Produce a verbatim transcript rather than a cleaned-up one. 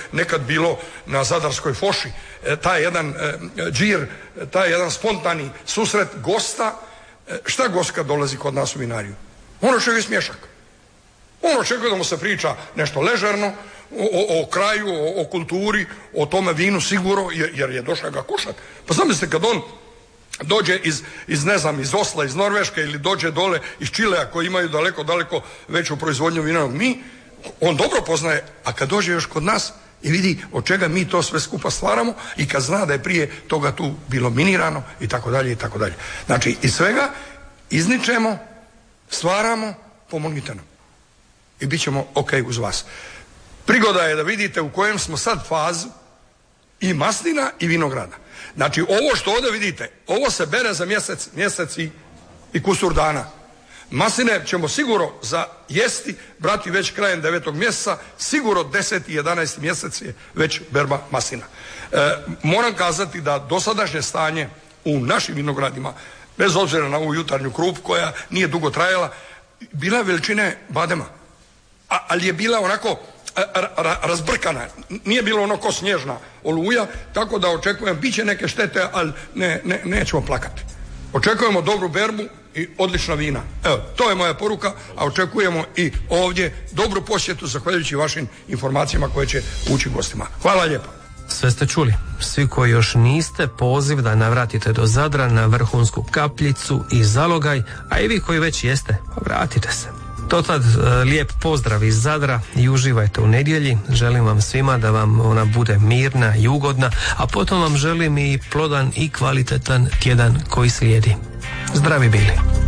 nekad bilo na Zadarskoj foši, e, taj jedan e, džir, taj jedan spontani susret gosta. E, šta gost kad dolazi kod nas u vinariju? On očekuje smješak. On očekuje da mu se priča nešto ležerno o, o, o kraju, o, o kulturi, o tome vinu sigurno, jer, jer je došao ga kušat. Pa zamislite kad on dođe iz, iz, ne znam, iz Osla, iz Norveške ili dođe dole iz Čilea koji imaju daleko, daleko veću proizvodnju vina nego mi, on dobro poznaje, a kad dođe još kod nas i vidi od čega mi to sve skupa stvaramo i kad zna da je prije toga tu bilo minirano i tako dalje i tako dalje. Znači, iz svega izničemo, stvaramo, pomognite nam i bit ćemo ok uz vas. Prigoda je da vidite u kojem smo sad fazu i maslina i vinograda. Znači, ovo što ovdje vidite, ovo se bere za mjesec, mjesec i, i kusur dana. Masline ćemo sigurno za jesti brati već krajem devetog mjeseca, sigurno deset i jedanaest mjesec je već berba maslina. E, moram kazati da dosadašnje stanje u našim vinogradima, bez obzira na ovu jutarnju krupu koja nije dugo trajala, bila je veličine badema, A, ali je bila onako ra, ra, razbrkana, nije bilo ono ko snježna oluja, tako da očekujem, bit će neke štete, ali ne, ne, nećemo plakati. Očekujemo dobru berbu i odlična vina. Evo, to je moja poruka, a očekujemo i ovdje dobru posjetu zahvaljujući vašim informacijama koje će ući gostima. Hvala lijepa. Sve ste čuli. Svi koji još niste, poziv da navratite do Zadra na Vrhunsku kapljicu i Zalogaj, a i vi koji već jeste, vratite se. To tad lijep pozdrav iz Zadra i uživajte u nedjelji. Želim vam svima da vam ona bude mirna i ugodna, a potom vam želim i plodan i kvalitetan tjedan koji slijedi. Zdravi bili.